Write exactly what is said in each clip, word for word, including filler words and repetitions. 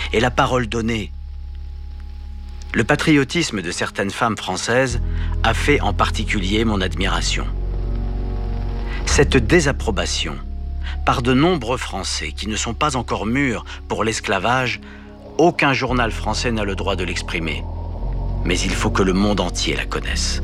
et la parole donnée. Le patriotisme de certaines femmes françaises a fait en particulier mon admiration. Cette désapprobation par de nombreux Français qui ne sont pas encore mûrs pour l'esclavage, aucun journal français n'a le droit de l'exprimer. Mais il faut que le monde entier la connaisse.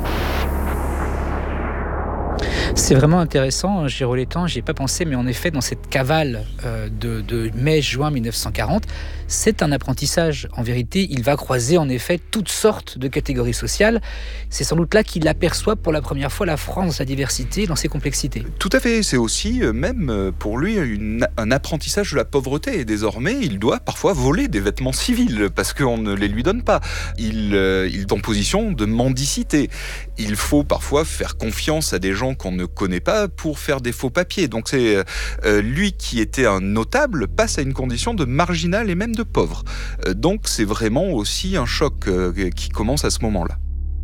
C'est vraiment intéressant, Gérolétan, j'y ai pas pensé, mais en effet, dans cette cavale euh, de, de mai-juin mille neuf cent quarante, c'est un apprentissage. En vérité, il va croiser en effet toutes sortes de catégories sociales. C'est sans doute là qu'il aperçoit pour la première fois la France dans sa diversité, dans ses complexités. Tout à fait, c'est aussi, même pour lui, une, un apprentissage de la pauvreté. Et désormais, il doit parfois voler des vêtements civils, parce qu'on ne les lui donne pas. Il, euh, il est en position de mendicité. Il faut parfois faire confiance à des gens qu'on ne connaît pas pour faire des faux papiers. Donc c'est euh, lui qui était un notable passe à une condition de marginal et même de pauvre. Euh, donc c'est vraiment aussi un choc euh, qui commence à ce moment-là.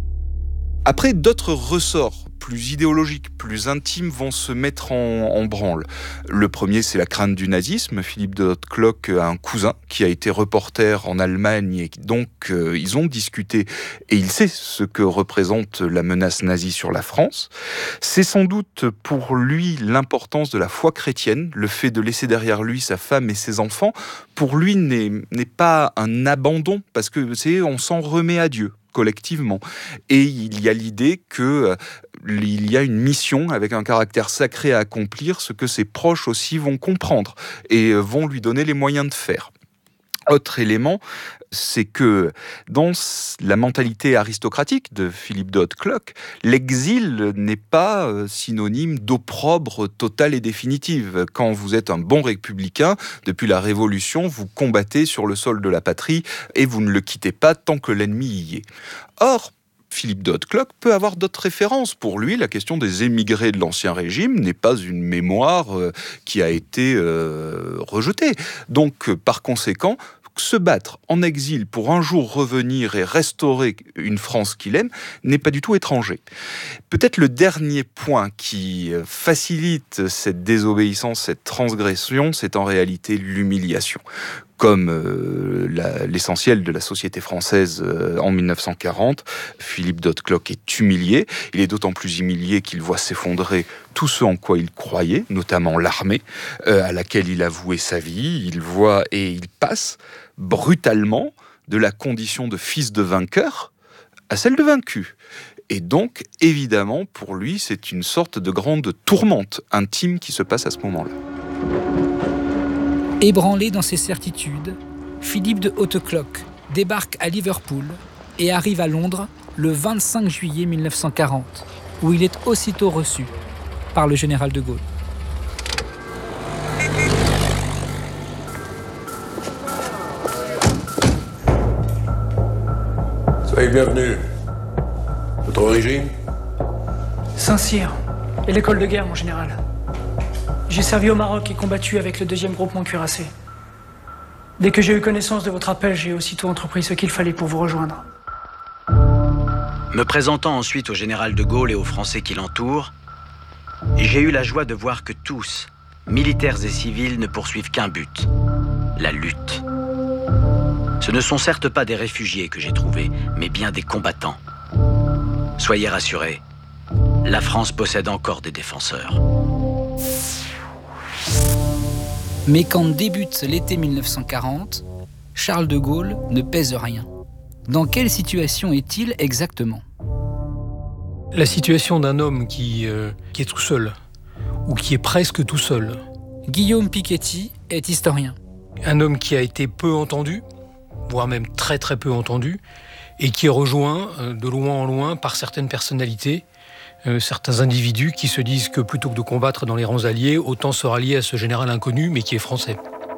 Après, d'autres ressorts plus idéologiques, plus intimes vont se mettre en, en branle. Le premier, c'est la crainte du nazisme. Philippe de Haute-Cloque a un cousin qui a été reporter en Allemagne et donc euh, ils ont discuté et il sait ce que représente la menace nazie sur la France. C'est sans doute pour lui l'importance de la foi chrétienne, le fait de laisser derrière lui sa femme et ses enfants, pour lui n'est, n'est pas un abandon parce que c'est on s'en remet à Dieu collectivement. Et il y a l'idée qu'il euh, y a une mission avec un caractère sacré à accomplir, ce que ses proches aussi vont comprendre et euh, vont lui donner les moyens de faire. Autre élément, c'est que dans la mentalité aristocratique de Philippe de Haute-Cloque, l'exil n'est pas synonyme d'opprobre total et définitive. Quand vous êtes un bon républicain, depuis la Révolution, vous combattez sur le sol de la patrie et vous ne le quittez pas tant que l'ennemi y est. Or, Philippe de Haute-Cloque peut avoir d'autres références. Pour lui, la question des émigrés de l'Ancien Régime n'est pas une mémoire euh, qui a été euh, rejetée. Donc, euh, par conséquent, se battre en exil pour un jour revenir et restaurer une France qu'il aime n'est pas du tout étranger. Peut-être le dernier point qui facilite cette désobéissance, cette transgression, c'est en réalité l'humiliation. Comme euh, la, l'essentiel de la société française euh, en mille neuf cent quarante, Philippe de Haute-Cloque est humilié. Il est d'autant plus humilié qu'il voit s'effondrer tout ce en quoi il croyait, notamment l'armée, euh, à laquelle il a voué sa vie. Il voit et il passe brutalement de la condition de fils de vainqueur à celle de vaincu. Et donc, évidemment, pour lui, c'est une sorte de grande tourmente intime qui se passe à ce moment-là. Ébranlé dans ses certitudes, Philippe de Haute-Cloque débarque à Liverpool et arrive à Londres le vingt-cinq juillet mille neuf cent quarante, où il est aussitôt reçu par le général de Gaulle. Soyez bienvenus. Votre origine ? Saint-Cyr et l'école de guerre, mon général. J'ai servi au Maroc et combattu avec le deuxième groupement cuirassé. Dès que j'ai eu connaissance de votre appel, j'ai aussitôt entrepris ce qu'il fallait pour vous rejoindre. Me présentant ensuite au général de Gaulle et aux Français qui l'entourent, j'ai eu la joie de voir que tous, militaires et civils, ne poursuivent qu'un but, la lutte. Ce ne sont certes pas des réfugiés que j'ai trouvés, mais bien des combattants. Soyez rassurés, la France possède encore des défenseurs. Mais quand débute l'été mille neuf cent quarante, Charles de Gaulle ne pèse rien. Dans quelle situation est-il exactement ? La situation d'un homme qui, euh, qui est tout seul, ou qui est presque tout seul. Guillaume Piketty est historien. Un homme qui a été peu entendu, voire même très très peu entendu, et qui est rejoint euh, de loin en loin par certaines personnalités, euh, certains individus qui se disent que plutôt que de combattre dans les rangs alliés, autant se rallier à ce général inconnu, mais qui est français.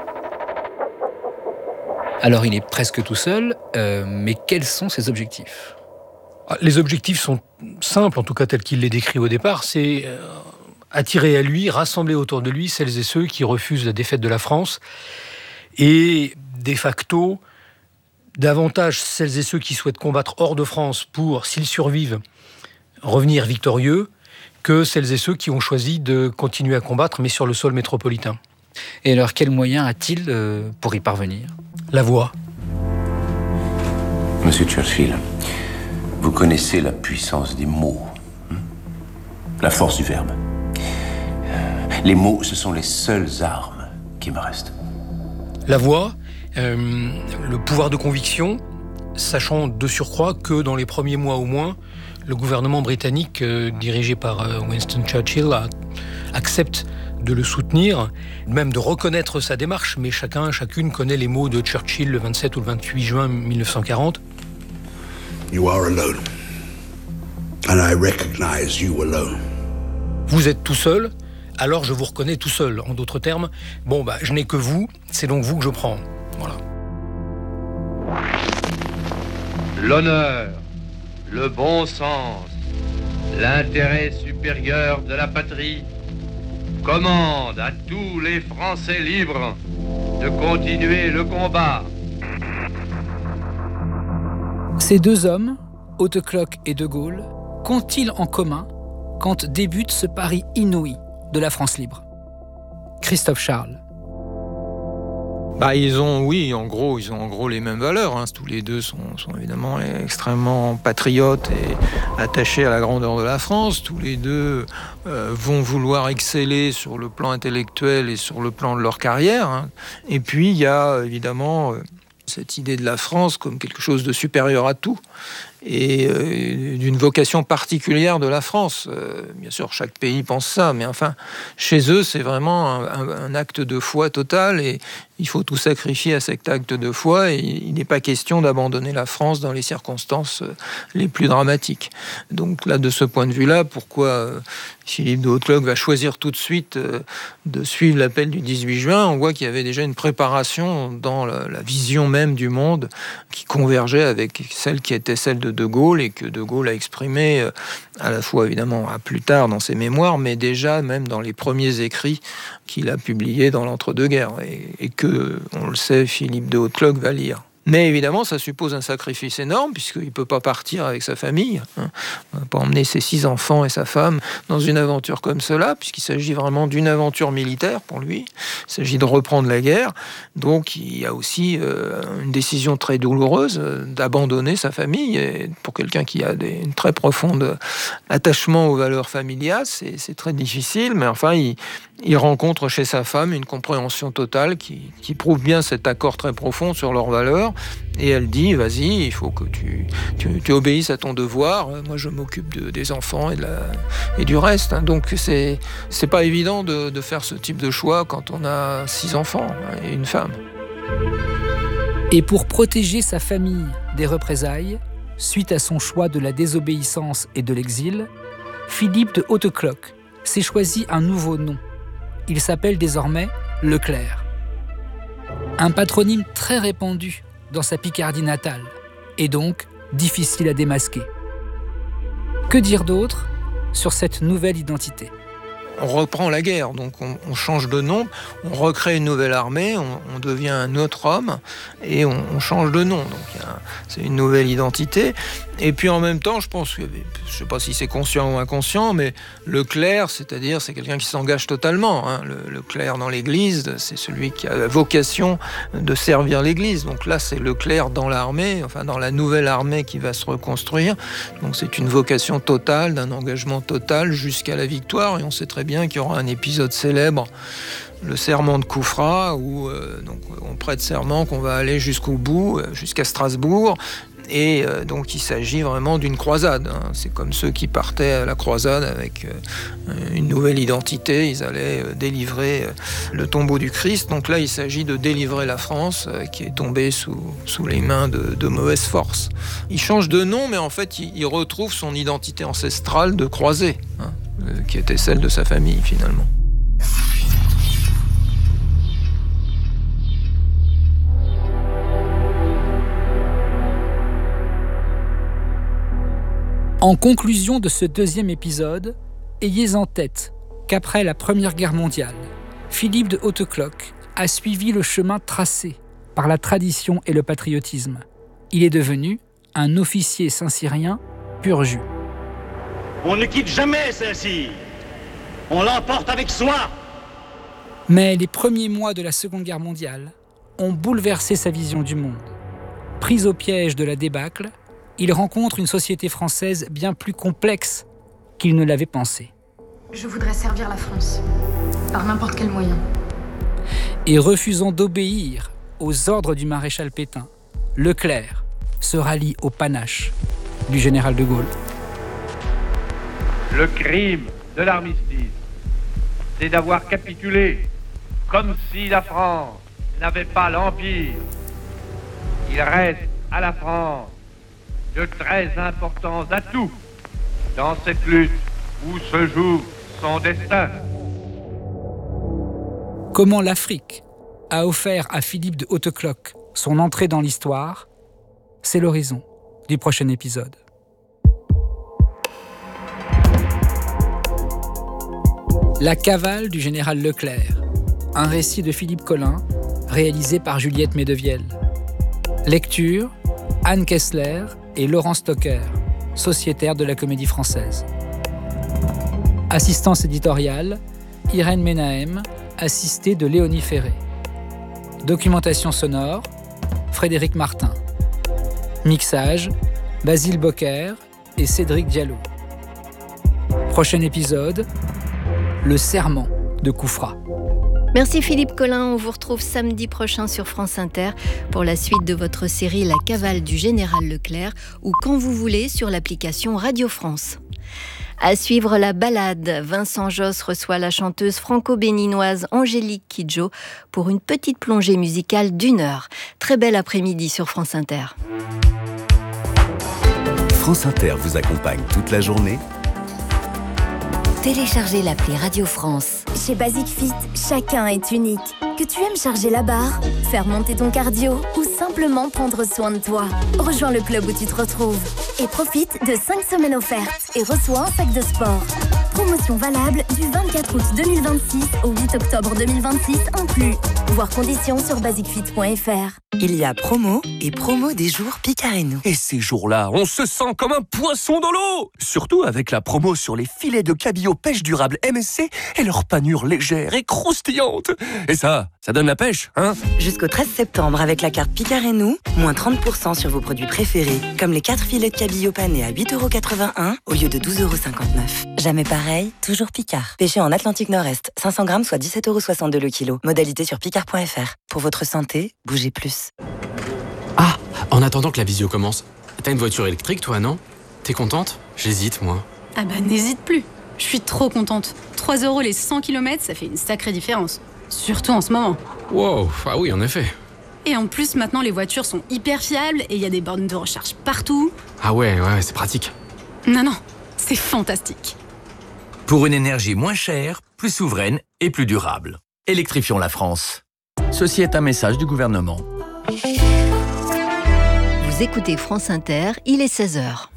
Alors il est presque tout seul, euh, mais quels sont ses objectifs ? Les objectifs sont simples, en tout cas tels qu'il les décrit au départ, c'est euh, attirer à lui, rassembler autour de lui celles et ceux qui refusent la défaite de la France, et de facto, davantage celles et ceux qui souhaitent combattre hors de France pour, s'ils survivent, revenir victorieux, que celles et ceux qui ont choisi de continuer à combattre, mais sur le sol métropolitain. Et alors, quels moyens a-t-il euh, pour y parvenir ? La voix. Monsieur Churchill, vous connaissez la puissance des mots, hein? La force du verbe. Les mots, ce sont les seules armes qui me restent. La voix, euh, le pouvoir de conviction, sachant de surcroît que dans les premiers mois au moins, le gouvernement britannique, euh, dirigé par euh, Winston Churchill, a, accepte de le soutenir, même de reconnaître sa démarche, mais chacun, chacune connaît les mots de Churchill le vingt-sept ou le vingt-huit juin mille neuf cent quarante. You are alone. And I recognize you alone. Vous êtes tout seul, alors je vous reconnais tout seul. En d'autres termes, bon, bah, je n'ai que vous, c'est donc vous que je prends. Voilà. L'honneur, le bon sens, l'intérêt supérieur de la patrie commande à tous les Français libres de continuer le combat. Ces deux hommes, Hautecloque et De Gaulle, qu'ont-ils en commun quand débute ce pari inouï de la France libre? Christophe Charles. Bah, ils ont, oui, en gros, ils ont en gros les mêmes valeurs. Hein. Tous les deux sont, sont évidemment extrêmement patriotes et attachés à la grandeur de la France. Tous les deux euh, vont vouloir exceller sur le plan intellectuel et sur le plan de leur carrière. Hein. Et puis, il y a évidemment euh, cette idée de la France comme quelque chose de supérieur à tout et euh, d'une vocation particulière de la France. Euh, bien sûr, chaque pays pense ça, mais enfin, chez eux, c'est vraiment un, un, un acte de foi total et il faut tout sacrifier à cet acte de foi et il n'est pas question d'abandonner la France dans les circonstances les plus dramatiques. Donc là, de ce point de vue-là, pourquoi euh, Philippe de Hautecloque va choisir tout de suite euh, de suivre l'appel du dix-huit juin, on voit qu'il y avait déjà une préparation dans la, la vision même du monde qui convergeait avec celle qui était celle de De Gaulle et que De Gaulle a exprimé euh, à la fois évidemment à plus tard dans ses mémoires, mais déjà même dans les premiers écrits qu'il a publiés dans l'entre-deux-guerres et, et que, on le sait, Philippe de Hautecloque va lire. Mais évidemment, ça suppose un sacrifice énorme, puisqu'il ne peut pas partir avec sa famille. Hein. On ne va pas emmener ses six enfants et sa femme dans une aventure comme cela, puisqu'il s'agit vraiment d'une aventure militaire pour lui. Il s'agit de reprendre la guerre. Donc, il y a aussi euh, une décision très douloureuse euh, d'abandonner sa famille. Et pour quelqu'un qui a des, une très profonde attachement aux valeurs familiales, c'est, c'est très difficile. Mais enfin, il, il rencontre chez sa femme une compréhension totale qui, qui prouve bien cet accord très profond sur leurs valeurs. Et elle dit, vas-y, il faut que tu, tu, tu obéisses à ton devoir. Moi, je m'occupe de, des enfants et, de la, et du reste. Hein. Donc, c'est, c'est pas évident de, de faire ce type de choix quand on a six enfants et une femme. Et pour protéger sa famille des représailles, suite à son choix de la désobéissance et de l'exil, Philippe de Hautecloque s'est choisi un nouveau nom. Il s'appelle désormais Leclerc. Un patronyme très répandu dans sa Picardie natale, et donc difficile à démasquer. Que dire d'autre sur cette nouvelle identité ? On reprend la guerre, donc on, on change de nom, on recrée une nouvelle armée, on, on devient un autre homme et on, on change de nom. Donc y a, c'est une nouvelle identité. Et puis en même temps, je pense que, je ne sais pas si c'est conscient ou inconscient, mais le clerc, c'est-à-dire c'est quelqu'un qui s'engage totalement. Hein. Le, le clerc dans l'Église, c'est celui qui a la vocation de servir l'Église. Donc là, c'est le clerc dans l'armée, enfin dans la nouvelle armée qui va se reconstruire. Donc c'est une vocation totale, d'un engagement total jusqu'à la victoire. Et on sait très bien qu'il y aura un épisode célèbre, le serment de Koufra, où euh, donc, on prête serment qu'on va aller jusqu'au bout, jusqu'à Strasbourg. Et euh, donc il s'agit vraiment d'une croisade. Hein. C'est comme ceux qui partaient à la croisade avec euh, une nouvelle identité. Ils allaient euh, délivrer euh, le tombeau du Christ. Donc là, il s'agit de délivrer la France euh, qui est tombée sous, sous les mains de, de mauvaises forces. Il change de nom, mais en fait, il, il retrouve son identité ancestrale de croisé, hein, euh, qui était celle de sa famille finalement. En conclusion de ce deuxième épisode, ayez en tête qu'après la Première Guerre mondiale, Philippe de Hautecloque a suivi le chemin tracé par la tradition et le patriotisme. Il est devenu un officier saint-cyrien pur jus. On ne quitte jamais Saint-Cyr. On l'emporte avec soi. Mais les premiers mois de la Seconde Guerre mondiale ont bouleversé sa vision du monde. Pris au piège de la débâcle, il rencontre une société française bien plus complexe qu'il ne l'avait pensé. Je voudrais servir la France, par n'importe quel moyen. Et refusant d'obéir aux ordres du maréchal Pétain, Leclerc se rallie au panache du général de Gaulle. Le crime de l'armistice, c'est d'avoir capitulé, comme si la France n'avait pas l'Empire. Il reste à la France de très importants atouts dans cette lutte où se joue son destin. Comment l'Afrique a offert à Philippe de Hautecloque son entrée dans l'histoire, c'est l'horizon du prochain épisode. La cavale du général Leclerc, un récit de Philippe Collin, réalisé par Juliette Medevielle. Lecture, Anne Kessler et Laurent Stocker, sociétaires de la Comédie Française. Assistance éditoriale, Irène Menahem, assistée de Léonie Ferré. Documentation sonore, Frédéric Martin. Mixage, Basile Bocquer et Cédric Diallo. Prochain épisode, Le serment de Koufra. Merci Philippe Collin, on vous retrouve samedi prochain sur France Inter pour la suite de votre série La cavale du général Leclerc ou quand vous voulez sur l'application Radio France. À suivre la balade, Vincent Josse reçoit la chanteuse franco-béninoise Angélique Kidjo pour une petite plongée musicale d'une heure. Très bel après-midi sur France Inter. France Inter vous accompagne toute la journée. Téléchargez l'appli Radio France. Chez Basic Fit, chacun est unique. Que tu aimes charger la barre, faire monter ton cardio ou simplement prendre soin de toi. Rejoins le club où tu te retrouves et profite de cinq semaines offertes et reçois un sac de sport. Promotion valable du vingt-quatre août deux mille vingt-six au huit octobre deux mille vingt-six inclus. Voir conditions sur basic fit point f r. Il y a promo et promo des jours Picarénou. Et ces jours-là, on se sent comme un poisson dans l'eau. Surtout avec la promo sur les filets de cabillaud pêche durable M S C et leur panure légère et croustillante. Et ça, ça donne la pêche, hein? Jusqu'au treize septembre, avec la carte Picarénou, moins trente pour cent sur vos produits préférés, comme les quatre filets de cabillaud panés à huit euros quatre-vingt-un au lieu de douze euros cinquante-neuf. Jamais pareil, toujours Picard. Pêché en Atlantique Nord-Est, cinq cents grammes, soit dix-sept euros soixante-deux le kilo. Modalité sur picard point f r. Pour votre santé, bougez plus. Ah, en attendant que la visio commence, t'as une voiture électrique toi, non? T'es contente? J'hésite, moi. Ah bah n'hésite plus. Je suis trop contente. trois euros les cent kilomètres, ça fait une sacrée différence. Surtout en ce moment. Wow, ah oui, en effet. Et en plus, maintenant, les voitures sont hyper fiables et il y a des bornes de recharge partout. Ah ouais, ouais, c'est pratique. Non, non, c'est fantastique. Pour une énergie moins chère, plus souveraine et plus durable. Électrifions la France. Ceci est un message du gouvernement. Vous écoutez France Inter, il est seize heures.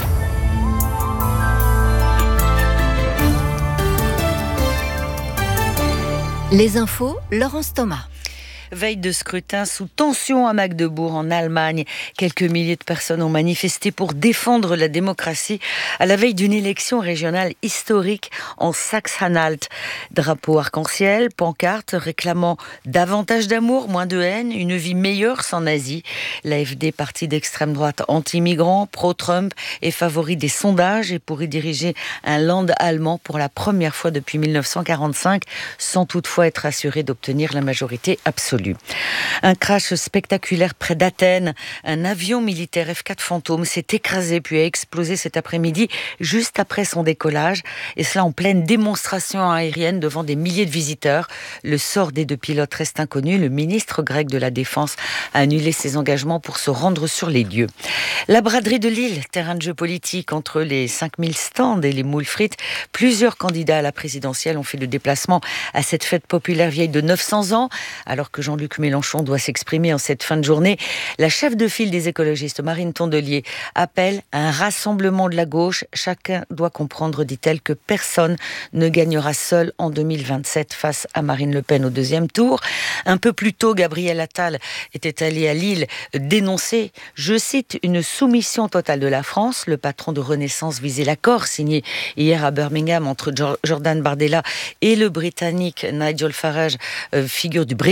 Les infos, Laurence Thomas. Veille de scrutin sous tension à Magdebourg en Allemagne. Quelques milliers de personnes ont manifesté pour défendre la démocratie à la veille d'une élection régionale historique en Saxe-Anhalt. Drapeau arc-en-ciel, pancartes réclamant davantage d'amour, moins de haine, une vie meilleure sans nazis. L'A F D, parti d'extrême droite anti-migrants, pro-Trump, est favori des sondages et pourrait diriger un land allemand pour la première fois depuis mille neuf cent quarante-cinq, sans toutefois être assuré d'obtenir la majorité absolue. Un crash spectaculaire près d'Athènes. Un avion militaire F quatre Fantôme s'est écrasé puis a explosé cet après-midi juste après son décollage. Et cela en pleine démonstration aérienne devant des milliers de visiteurs. Le sort des deux pilotes reste inconnu. Le ministre grec de la Défense a annulé ses engagements pour se rendre sur les lieux. La braderie de Lille, terrain de jeu politique entre les cinq mille stands et les moules frites. Plusieurs candidats à la présidentielle ont fait le déplacement à cette fête populaire vieille de neuf cents ans. Alors que Jean-Luc Mélenchon doit s'exprimer en cette fin de journée, la chef de file des écologistes, Marine Tondelier, appelle à un rassemblement de la gauche. Chacun doit comprendre, dit-elle, que personne ne gagnera seul en deux mille vingt-sept face à Marine Le Pen au deuxième tour. Un peu plus tôt, Gabriel Attal était allé à Lille dénoncer, je cite, une soumission totale de la France. Le patron de Renaissance visait l'accord signé hier à Birmingham entre Jordan Bardella et le Britannique Nigel Farage, euh, figure du Brexit,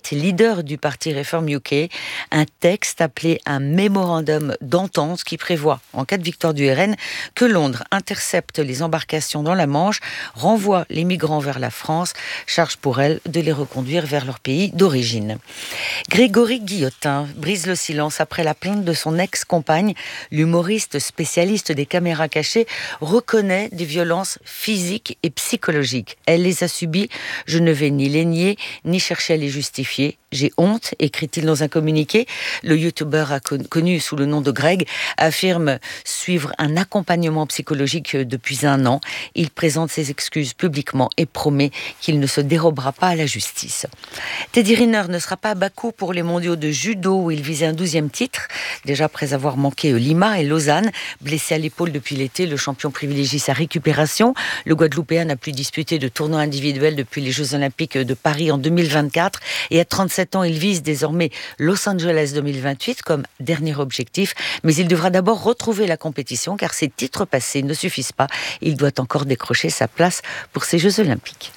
journaliste, leader du parti Reform U K, un texte appelé un mémorandum d'entente qui prévoit, en cas de victoire du R N, que Londres intercepte les embarcations dans la Manche, renvoie les migrants vers la France, charge pour elle de les reconduire vers leur pays d'origine. Grégory Guillotin brise le silence après la plainte de son ex-compagne. L'humoriste spécialiste des caméras cachées reconnaît des violences physiques et psychologiques. Elle les a subies, je ne vais ni les nier, ni chercher à les justifier. J'ai honte, écrit-il dans un communiqué. Le youtubeur connu sous le nom de Greg affirme suivre un accompagnement psychologique depuis un an. Il présente ses excuses publiquement et promet qu'il ne se dérobera pas à la justice. Teddy Riner ne sera pas à Bakou pour les mondiaux de judo où il visait un douzième titre. Déjà après avoir manqué Lima et Lausanne, blessé à l'épaule depuis l'été, le champion privilégie sa récupération. Le Guadeloupéen n'a plus disputé de tournoi individuel depuis les Jeux Olympiques de Paris en deux mille vingt-quatre et à trente-sept ans, il vise désormais Los Angeles deux mille vingt-huit comme dernier objectif, mais il devra d'abord retrouver la compétition car ses titres passés ne suffisent pas. Il doit encore décrocher sa place pour ces Jeux Olympiques.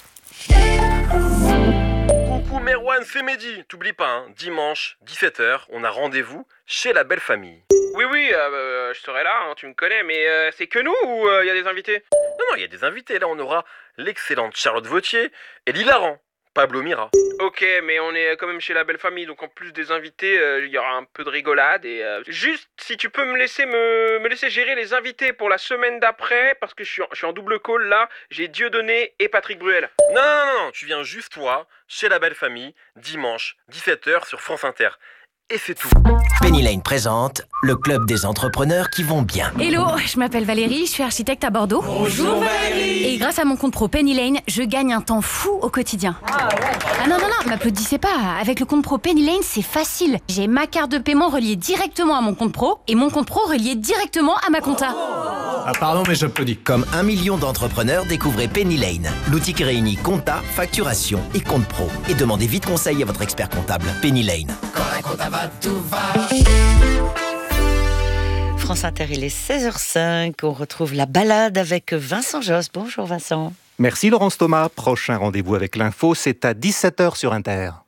Coucou Merwan, c'est Mehdi. T'oublies pas, hein, dimanche, dix-sept heures, on a rendez-vous chez la belle famille. Oui, oui, euh, je serai là, hein, tu me connais, mais euh, c'est que nous ou il euh, y a des invités? Non, non, il y a des invités. Là, on aura l'excellente Charlotte Vautier et l'hilarant Pablo Mira. Ok, mais on est quand même chez la belle famille, donc en plus des invités, il euh, y aura un peu de rigolade. Et euh, juste, si tu peux me laisser me, me laisser gérer les invités pour la semaine d'après, parce que je suis en, je suis en double call là, j'ai Dieudonné et Patrick Bruel. Non, non, non, non, tu viens juste toi, chez la belle famille, dimanche, dix-sept heures sur France Inter. Et c'est tout. Penny Lane présente le club des entrepreneurs qui vont bien. Hello, je m'appelle Valérie, je suis architecte à Bordeaux. Bonjour Valérie. Et grâce à mon compte pro Penny Lane, je gagne un temps fou au quotidien. Ah ouais. Ah non, non, non, m'applaudissez pas. Avec le compte pro Penny Lane, c'est facile. J'ai ma carte de paiement reliée directement à mon compte pro et mon compte pro relié directement à ma compta. Ah pardon, mais j'applaudis. Comme un million d'entrepreneurs, découvrez Penny Lane, l'outil qui réunit compta, facturation et compte pro. Et demandez vite conseil à votre expert comptable. Penny Lane. Quand la compta va, tout va. France Inter, il est seize heures cinq. On retrouve la balade avec Vincent Josse. Bonjour Vincent. Merci Laurence Thomas. Prochain rendez-vous avec l'info, c'est à dix-sept heures sur Inter.